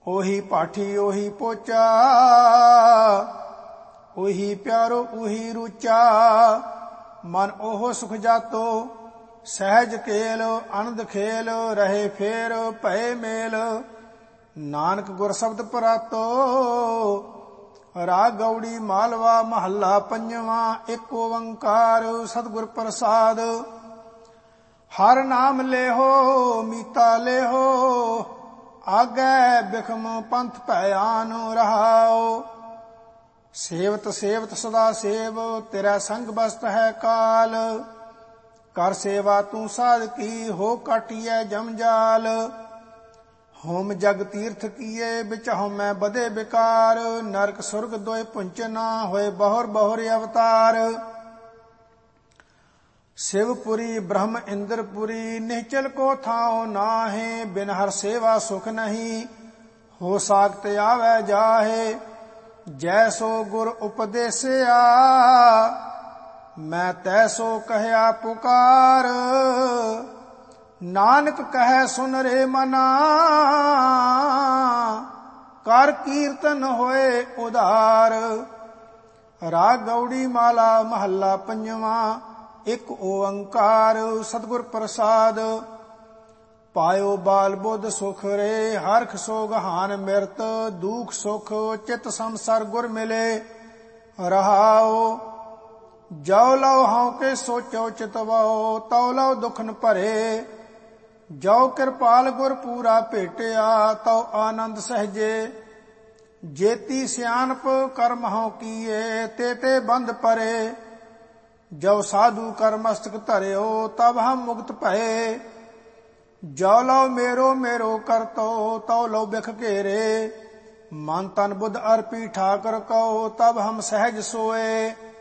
ओही पाठी ओही पोचा, ओही प्यारो ओही रुचा। मन ओहो सुख जातो, सहज केल आनंद खेल। रहे फेर भय मेल, नानक गुर शब्द परातो। राग गौड़ी मालवा महला पंजवा। एक ओंकार सतगुर प्रसाद। हर नाम लेहो मीता लेहो, आगे बिखम पंथ भयान रहाओ। सेवत सेवत सदा सेव, तेरा संग बसत है काल। कर सेवा तू साध की, हो काटिए जमजाल। होम जग तीर्थ किए, बिचहु मैं बदे बिकार। नरक सुर्ग दोय पुंचना, होए बहुर बहुर अवतार। शिवपुरी ब्रह्म इंद्रपुरी, निश्चल को थाओ नाहे। बिन हर सेवा सुख नहीं, हो सागत आवे जाहे। जैसो गुर उपदेसिया, मैं तैसो कहया पुकार। नानक कहे सुन रे मना, कर कीर्तन होए उदार। राग गौड़ी माला महला पंजवा। एक ओंकार सतगुर प्रसाद। पायो बाल बुध सुख रे, हरख सोग हान मिरत। दुख सुख चित संसार गुर मिले रहाओ। जो लो हाँ के सोचो चितवाओ, तौ लो दुखन भरे। जो कृपाल गुर पूरा भेटिया, तौ आनंद सहजे। जेती सियानप कर्म हाँ किए, ते ते बंद परे। जब साधु कर मस्तक धरियो, तब हम मुक्त भये। जो लो मेरो मेरो करतो, तौ लो बिख घेरे। मन तन बुध अर्पी ठाकर को, तब हम सहज सोए।